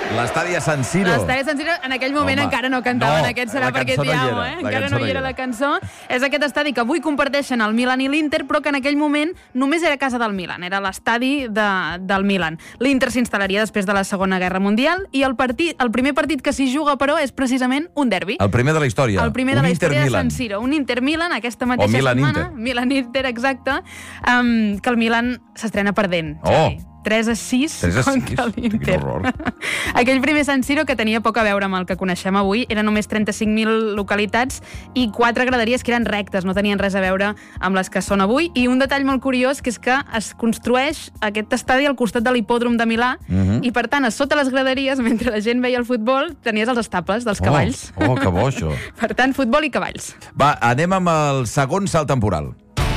L'estadi a San Siro. L'estadi a San Siro, en aquell moment encara no cantaven Aquest serà perquè t'hi amo, encara no hi era la cançó. És aquest estadi que avui comparteixen el Milan i l'Inter, però que en aquell moment només era casa del Milan, era l'estadi del Milan. L'Inter s'instal·laria després de la Segona Guerra Mundial i el primer partit que s'hi juga, però, és precisament un derbi. El primer de la història. El primer de la història de San Siro. Un Inter-Milan, aquesta mateixa setmana. Milan-Inter, exacte, que el Milan s'estrena perdent. 3-6 contra l'Inter. Aquell primer San Siro, que tenia poc a veure amb el que coneixem avui, eren només 35.000 localitats i 4 graderies que eren rectes, no tenien res a veure amb les que són avui. I un detall molt curiós, que és que es construeix aquest estadi al costat de l'hipòdrom de Milà i, per tant, a sota les graderies, mentre la gent veia el futbol, tenies els estables dels cavalls. Que bo, això. Per tant, futbol i cavalls. Va, anem amb el segon salt temporal.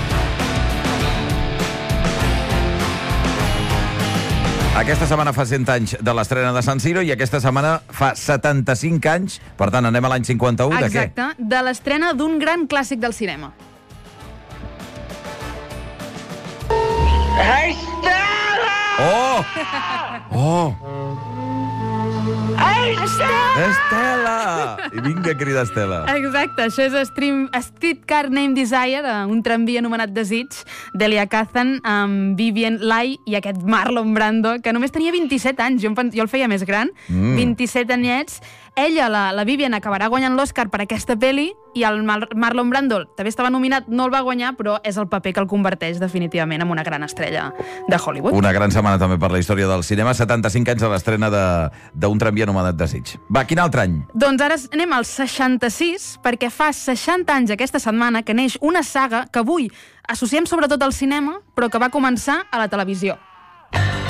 Aquesta setmana fa 100 anys de l'estrena de San Siro i aquesta setmana fa 75 anys, per tant, anem a l'any 51, de què? Exacte, de l'estrena d'un gran clàssic del cinema. Estela! I vinga a cridar Estela. Exacte, això és Streetcar Named Desire, un tramvia anomenat Desig, d'Elia Kazan, amb Vivien Leigh i aquest Marlon Brando, que només tenia 27 anys, jo el feia més gran, 27 anyets. Ella, la Vivien, acabarà guanyant l'Oscar per aquesta pel·li i el Marlon Brando també estava nominat, no el va guanyar, però és el paper que el converteix definitivament en una gran estrella de Hollywood. Una gran setmana també per la història del cinema, 75 anys de l'estrena d'un tramvia anomenat Desig. Va, quin altre any? Doncs ara anem al 66, perquè fa 60 anys aquesta setmana que neix una saga que avui associem sobretot al cinema, però que va començar a la televisió.